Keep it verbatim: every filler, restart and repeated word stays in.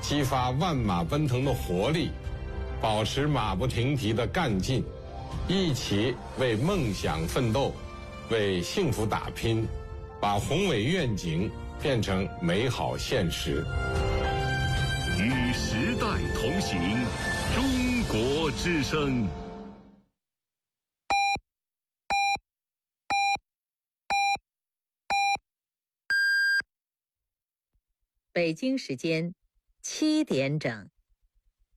激发万马奔腾的活力，保持马不停蹄的干劲，一起为梦想奋斗，为幸福打拼，把宏伟愿景变成美好现实。 与时代同行，中国之声。 北京时间七点整。